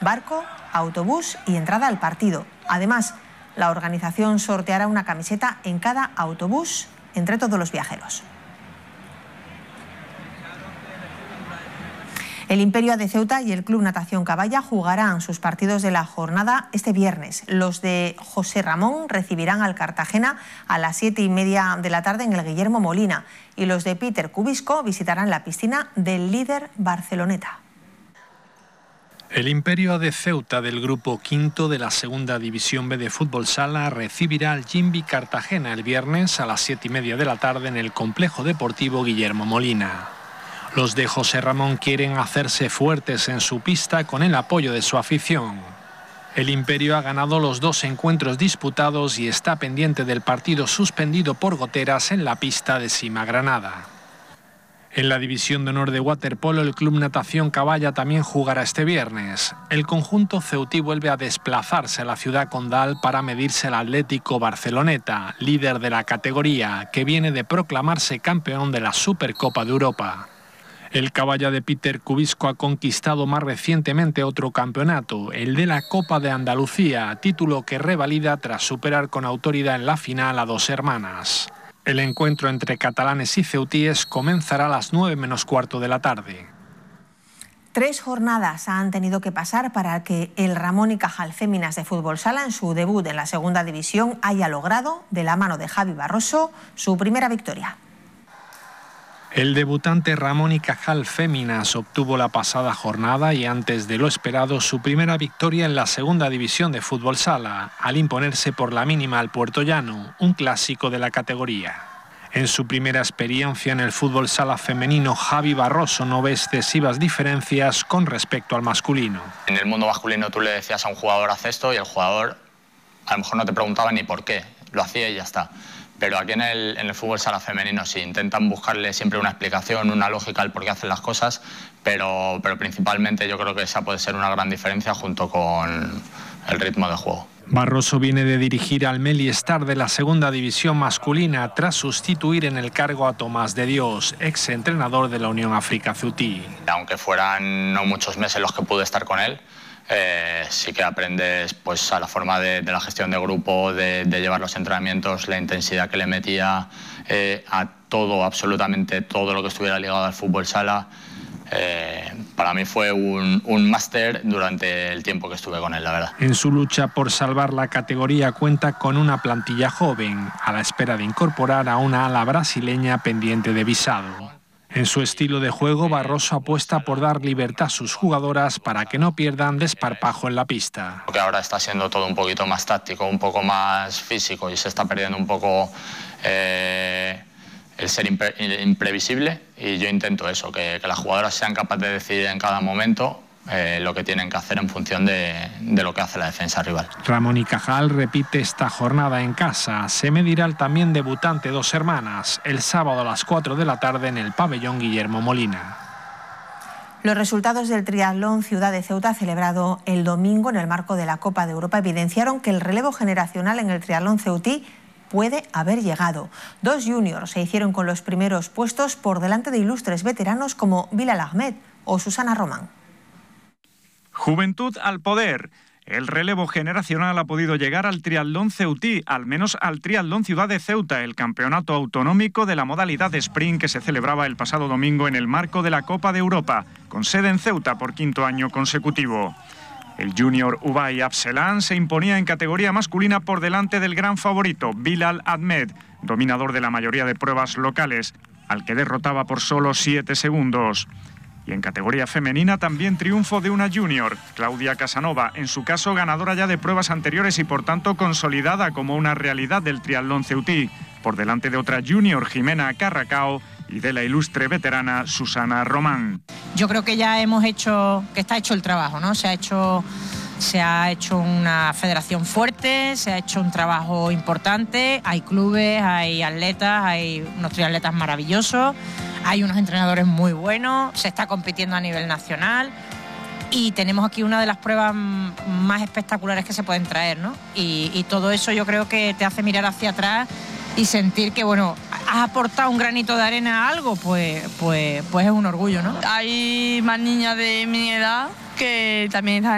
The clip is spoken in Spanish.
barco, autobús y entrada al partido. Además, la organización sorteará una camiseta en cada autobús entre todos los viajeros. El Imperio de Ceuta y el Club Natación Caballa jugarán sus partidos de la jornada este viernes. Los de José Ramón recibirán al Cartagena a las 7:30 de la tarde en el Guillermo Molina y los de Peter Cubisco visitarán la piscina del líder Barceloneta. El Imperio de Ceuta del Grupo Quinto de la Segunda División B de Fútbol Sala recibirá al Jimby Cartagena el viernes a las 7:30 de la tarde en el Complejo Deportivo Guillermo Molina. Los de José Ramón quieren hacerse fuertes en su pista con el apoyo de su afición. El Imperio ha ganado los 2 encuentros disputados y está pendiente del partido suspendido por goteras en la pista de Sima Granada. En la División de Honor de Waterpolo, el Club Natación Caballa también jugará este viernes. El conjunto ceutí vuelve a desplazarse a la ciudad condal para medirse al Atlético Barceloneta, líder de la categoría, que viene de proclamarse campeón de la Supercopa de Europa. El Caballa de Peter Cubisco ha conquistado más recientemente otro campeonato, el de la Copa de Andalucía, título que revalida tras superar con autoridad en la final a 2 hermanas. El encuentro entre catalanes y ceutíes comenzará a las 9:15 de la tarde. 3 jornadas han tenido que pasar para que el Ramón y Cajal Féminas de Fútbol Sala, en su debut en la segunda división, haya logrado, de la mano de Javi Barroso, su primera victoria. El debutante Ramón y Cajal Féminas obtuvo la pasada jornada y antes de lo esperado su primera victoria en la segunda división de Fútbol Sala, al imponerse por la mínima al Puertollano, un clásico de la categoría. En su primera experiencia en el Fútbol Sala femenino, Javi Barroso no ve excesivas diferencias con respecto al masculino. En el mundo masculino tú le decías a un jugador haz esto y el jugador a lo mejor no te preguntaba ni por qué, lo hacía y ya está. Pero aquí en el fútbol sala femenino sí, intentan buscarle siempre una explicación, una lógica al por qué hacen las cosas, pero principalmente yo creo que esa puede ser una gran diferencia junto con el ritmo de juego. Barroso viene de dirigir al Meli Star de la segunda división masculina tras sustituir en el cargo a Tomás de Dios, ex entrenador de la Unión África Ceutí. Aunque fueran no muchos meses los que pude estar con él, sí que aprendes pues a la forma de la gestión de grupo, de llevar los entrenamientos, la intensidad que le metía a todo, absolutamente todo lo que estuviera ligado al fútbol sala. Para mí fue un máster durante el tiempo que estuve con él, la verdad. En su lucha por salvar la categoría cuenta con una plantilla joven, a la espera de incorporar a una ala brasileña pendiente de visado. En su estilo de juego, Barroso apuesta por dar libertad a sus jugadoras para que no pierdan desparpajo en la pista. Porque ahora está siendo todo un poquito más táctico, un poco más físico y se está perdiendo un poco el ser imprevisible, y yo intento eso, que las jugadoras sean capaces de decidir en cada momento lo que tienen que hacer en función de lo que hace la defensa rival. Ramón y Cajal repite esta jornada en casa. Se medirá el también debutante Dos Hermanas el sábado a las 4 de la tarde en el pabellón Guillermo Molina. Los resultados del triatlón Ciudad de Ceuta, celebrado el domingo en el marco de la Copa de Europa, evidenciaron que el relevo generacional en el triatlón ceutí puede haber llegado. 2 juniors se hicieron con los primeros puestos por delante de ilustres veteranos como Bilal Ahmed o Susana Román. Juventud al poder. El relevo generacional ha podido llegar al triatlón ceutí, al menos al triatlón Ciudad de Ceuta, el campeonato autonómico de la modalidad de sprint que se celebraba el pasado domingo en el marco de la Copa de Europa, con sede en Ceuta por 5º año consecutivo. El junior Ubay Abselan se imponía en categoría masculina por delante del gran favorito, Bilal Ahmed, dominador de la mayoría de pruebas locales, al que derrotaba por solo 7 segundos. Y en categoría femenina también triunfo de una junior, Claudia Casanova, en su caso ganadora ya de pruebas anteriores y por tanto consolidada como una realidad del triatlón ceutí, por delante de otra junior, Jimena Carracao, y de la ilustre veterana Susana Román. Yo creo que ya hemos hecho, que está hecho el trabajo, ¿no? Se ha hecho una federación fuerte, se ha hecho un trabajo importante, hay clubes, hay atletas, hay unos triatletas maravillosos, hay unos entrenadores muy buenos, se está compitiendo a nivel nacional y tenemos aquí una de las pruebas más espectaculares que se pueden traer, ¿no? Y todo eso yo creo que te hace mirar hacia atrás y sentir que, bueno, has aportado un granito de arena a algo, pues es un orgullo, ¿no? Hay más niñas de mi edad que también están